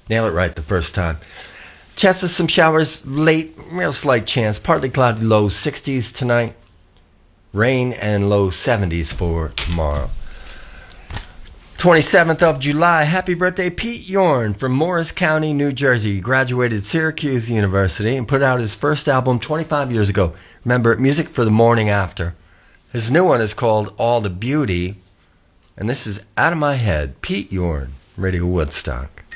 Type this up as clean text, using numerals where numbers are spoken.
Nail it right the first time. Chance of some showers late, real slight chance. Partly cloudy, low 60s tonight. Rain and low 70s for tomorrow. 27th of July. Happy birthday, Pete Yorn from Morris County, New Jersey. He graduated Syracuse University and put out his first album 25 years ago. Remember, Music for the Morning After. His new one is called All the Beauty. And this is Out of My Head. Pete Yorn, Radio Woodstock.